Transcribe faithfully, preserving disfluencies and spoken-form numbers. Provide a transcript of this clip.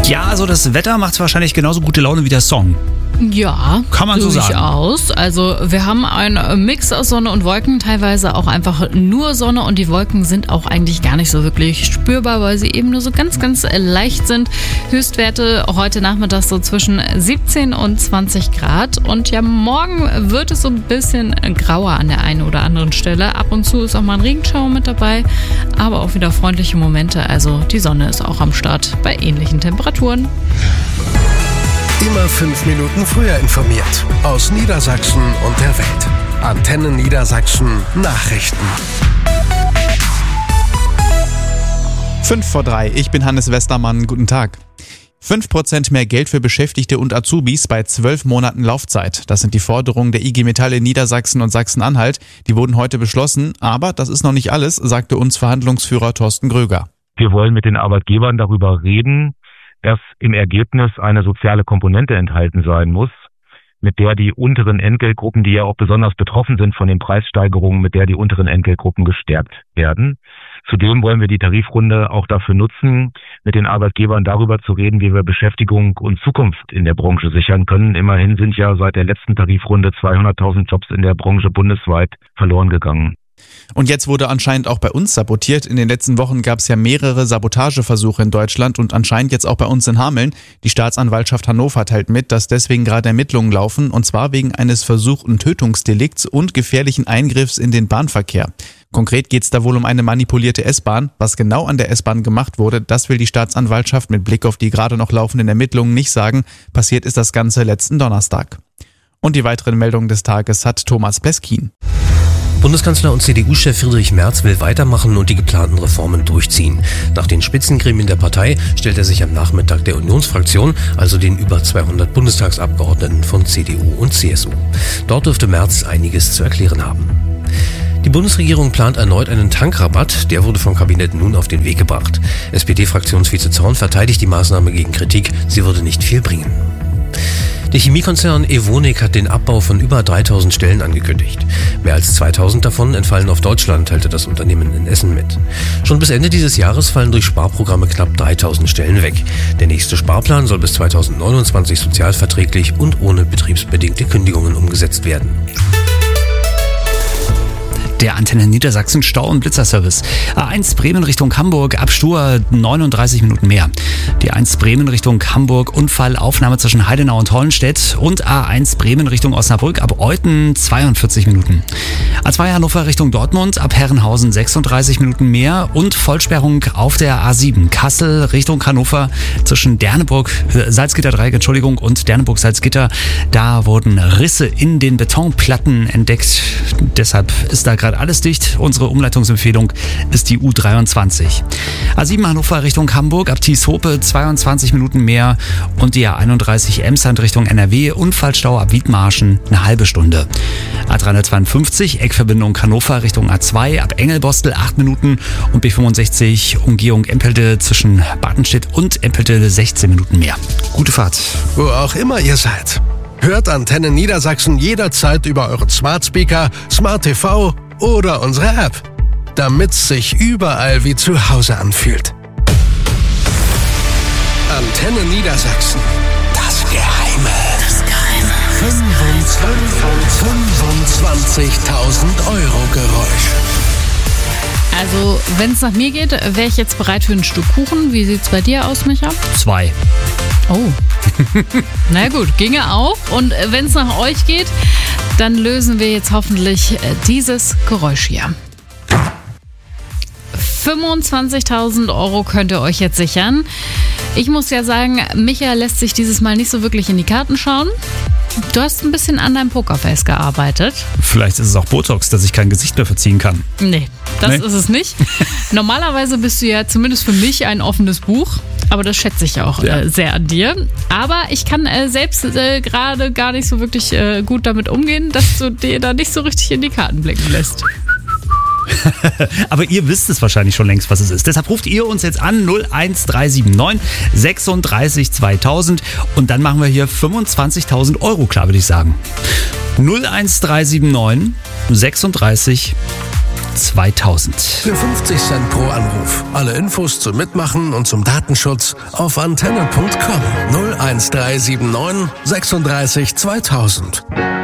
Ja, also das Wetter macht wahrscheinlich genauso gute Laune wie der Song. Ja, kann man so sagen. Durchaus. Also wir haben einen Mix aus Sonne und Wolken, teilweise auch einfach nur Sonne und die Wolken sind auch eigentlich gar nicht so wirklich spürbar, weil sie eben nur so ganz, ganz leicht sind. Höchstwerte heute Nachmittag so zwischen siebzehn und zwanzig Grad und ja, morgen wird es so ein bisschen grauer an der einen oder anderen Stelle. Ab und zu ist auch mal ein Regenschauer mit dabei, aber auch wieder freundliche Momente. Also die Sonne ist auch am Start bei ähnlichen Temperaturen. Immer fünf Minuten früher informiert. Aus Niedersachsen und der Welt. Antenne Niedersachsen Nachrichten. Fünf vor drei. Ich bin Hannes Westermann. Guten Tag. Fünf Prozent mehr Geld für Beschäftigte und Azubis bei zwölf Monaten Laufzeit. Das sind die Forderungen der I G Metall in Niedersachsen und Sachsen-Anhalt. Die wurden heute beschlossen. Aber das ist noch nicht alles, sagte uns Verhandlungsführer Thorsten Gröger. Wir wollen mit den Arbeitgebern darüber reden, dass im Ergebnis eine soziale Komponente enthalten sein muss, mit der die unteren Entgeltgruppen, die ja auch besonders betroffen sind von den Preissteigerungen, mit der die unteren Entgeltgruppen gestärkt werden. Zudem wollen wir die Tarifrunde auch dafür nutzen, mit den Arbeitgebern darüber zu reden, wie wir Beschäftigung und Zukunft in der Branche sichern können. Immerhin sind ja seit der letzten Tarifrunde zweihunderttausend Jobs in der Branche bundesweit verloren gegangen. Und jetzt wurde anscheinend auch bei uns sabotiert. In den letzten Wochen gab es ja mehrere Sabotageversuche in Deutschland und anscheinend jetzt auch bei uns in Hameln. Die Staatsanwaltschaft Hannover teilt mit, dass deswegen gerade Ermittlungen laufen, und zwar wegen eines versuchten Tötungsdelikts und gefährlichen Eingriffs in den Bahnverkehr. Konkret geht es da wohl um eine manipulierte S-Bahn. Was genau an der S-Bahn gemacht wurde, das will die Staatsanwaltschaft mit Blick auf die gerade noch laufenden Ermittlungen nicht sagen. Passiert ist das Ganze letzten Donnerstag. Und die weiteren Meldungen des Tages hat Thomas Pleskin. Bundeskanzler und C D U-Chef Friedrich Merz will weitermachen und die geplanten Reformen durchziehen. Nach den Spitzengremien der Partei stellt er sich am Nachmittag der Unionsfraktion, also den über zweihundert Bundestagsabgeordneten von C D U und C S U. Dort dürfte Merz einiges zu erklären haben. Die Bundesregierung plant erneut einen Tankrabatt, der wurde vom Kabinett nun auf den Weg gebracht. S P D-Fraktionsvize Zorn verteidigt die Maßnahme gegen Kritik, sie würde nicht viel bringen. Der Chemiekonzern Evonik hat den Abbau von über dreitausend Stellen angekündigt. Mehr als zweitausend davon entfallen auf Deutschland, teilte das Unternehmen in Essen mit. Schon bis Ende dieses Jahres fallen durch Sparprogramme knapp dreitausend Stellen weg. Der nächste Sparplan soll bis zweitausendneunundzwanzig sozialverträglich und ohne betriebsbedingte Kündigungen umgesetzt werden. Der Antenne Niedersachsen Stau- und Blitzerservice. A eins Bremen Richtung Hamburg, ab Stur neununddreißig Minuten mehr. Die A eins Bremen Richtung Hamburg, Unfallaufnahme zwischen Heidenau und Hollenstedt. Und A eins Bremen Richtung Osnabrück, ab Euthen zweiundvierzig Minuten. A zwei Hannover Richtung Dortmund, ab Herrenhausen sechsunddreißig Minuten mehr. Und Vollsperrung auf der A sieben Kassel Richtung Hannover zwischen Derneburg, Salzgitter-Dreieck, Entschuldigung, und Derneburg-Salzgitter. Da wurden Risse in den Betonplatten entdeckt. Deshalb ist da gerade alles dicht. Unsere Umleitungsempfehlung ist die U dreiundzwanzig. A sieben Hannover Richtung Hamburg, ab Thieshope zweiundzwanzig Minuten mehr. Und die A einunddreißig Emsland Richtung N R W, Unfallstau ab Wiedmarschen eine halbe Stunde. A dreihundertzweiundfünfzig Eckverbindung Hannover Richtung A zwei, ab Engelbostel acht Minuten. Und B fünfundsechzig Umgehung Empelte zwischen Bartenstedt und Empelte sechzehn Minuten mehr. Gute Fahrt. Wo auch immer ihr seid. Hört Antenne Niedersachsen jederzeit über euren Smart Speaker, Smart T V oder unsere App, damit's sich überall wie zu Hause anfühlt. Antenne Niedersachsen. Das Geheime. Das Geheime. fünfundzwanzigtausend Euro Geräusch. Also, wenn es nach mir geht, wäre ich jetzt bereit für ein Stück Kuchen. Wie sieht's bei dir aus, Micha? Zwei. Oh. Na gut, ginge auch. Und wenn es nach euch geht, dann lösen wir jetzt hoffentlich dieses Geräusch hier. fünfundzwanzigtausend Euro könnt ihr euch jetzt sichern. Ich muss ja sagen, Micha lässt sich dieses Mal nicht so wirklich in die Karten schauen. Du hast ein bisschen an deinem Pokerface gearbeitet. Vielleicht ist es auch Botox, dass ich kein Gesicht mehr verziehen kann. Nee, das Nee? ist es nicht. Normalerweise bist du ja zumindest für mich ein offenes Buch. Aber das schätze ich auch Ja. äh, sehr an dir. Aber ich kann äh, selbst äh, gerade gar nicht so wirklich äh, gut damit umgehen, dass du dir da nicht so richtig in die Karten blicken lässt. Aber ihr wisst es wahrscheinlich schon längst, was es ist. Deshalb ruft ihr uns jetzt an null eins drei sieben neun sechsunddreißig zweitausend und dann machen wir hier fünfundzwanzigtausend Euro klar, würde ich sagen. null eins drei sieben neun sechsunddreißig zweitausend. Für fünfzig Cent pro Anruf. Alle Infos zum Mitmachen und zum Datenschutz auf antenne punkt com null eins drei sieben neun sechsunddreißig zweitausend.